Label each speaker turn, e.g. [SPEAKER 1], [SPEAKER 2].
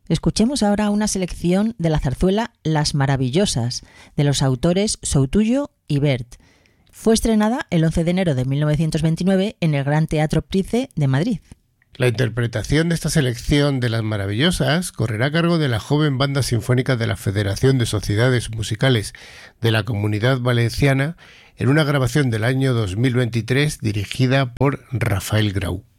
[SPEAKER 1] Escuchemos ahora una selección de la zarzuela Las Maravillosas, de los autores Soutullo y Bert. Fue estrenada el 11 de enero de 1929 en el Gran Teatro Price de Madrid.
[SPEAKER 2] La interpretación de esta selección de Las Maravillosas correrá a cargo de la joven Banda Sinfónica de la Federación de Sociedades Musicales de la Comunidad Valenciana en una grabación del año 2023 dirigida por Rafael Grau.